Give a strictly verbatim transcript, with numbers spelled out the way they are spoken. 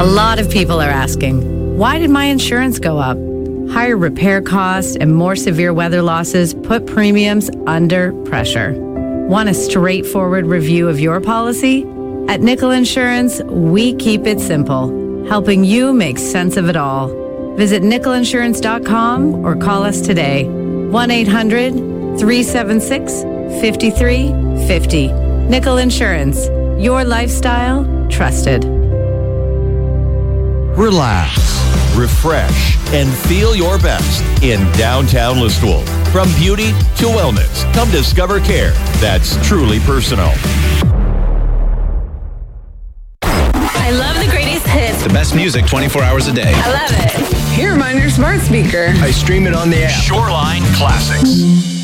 A lot of people are asking, why did my insurance go up? Higher repair costs and more severe weather losses put premiums under pressure. Want a straightforward review of your policy? At Nickel Insurance, we keep it simple, helping you make sense of it all. Visit nickel insurance dot com or call us today. one eight hundred, three seven six, five three five zero. Nickel Insurance, your lifestyle trusted. Relax, refresh, and feel your best in downtown Listowel. From beauty to wellness, come discover care that's truly personal. I love the greatest hits. The best music twenty-four hours a day. I love it. Hear 'em on your smart speaker. I stream it on the app. Shoreline Classics.